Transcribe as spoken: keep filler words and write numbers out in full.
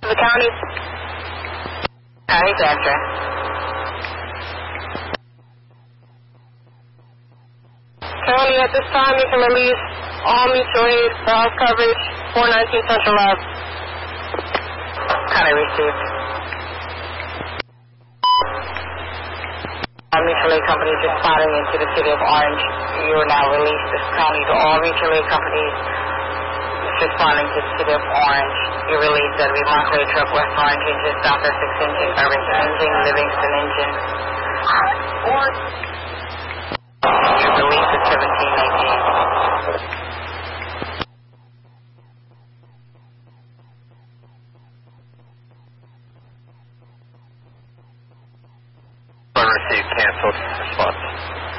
the county. County Director. County, at this time, you can release all mutual aid for health coverage, four nineteen Central Ave. County received. All mutual aid companies responding into the city of Orange. You are now released this county to all mutual aid companies responding to the city of Orange. You released that we Monterey Truck, West Orange Engine, South Essex Engine, Irvington Engine, Livingston Engine. You released at seventeen eighteen. Received, canceled, response.